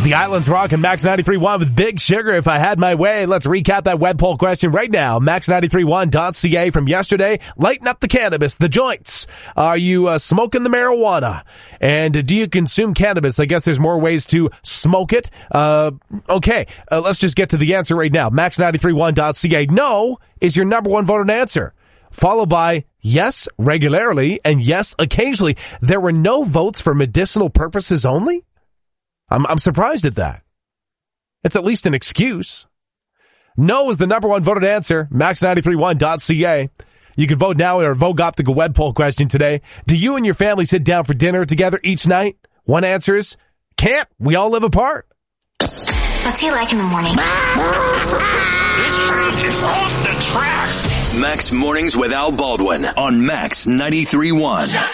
The Islands Rock and Max 93.1 with Big Sugar. If I had my way, let's recap that web poll question right now. Max931.ca from yesterday. Lighten up the cannabis, the joints. Are you smoking the marijuana? And do you consume cannabis? I guess there's more ways to smoke it. Okay, let's just get to the answer right now. Max931.ca. No is your number one voted answer, followed by yes, regularly, and yes, occasionally. There were no votes for medicinal purposes only? I'm surprised at that. It's at least an excuse. No is the number one voted answer, max931.ca. You can vote now in our Vogue Optical web poll question today. Do you and your family sit down for dinner together each night? One answer is, can't. We all live apart. What's he like in the morning? This train is off the tracks. Max Mornings with Al Baldwin on Max 93.1.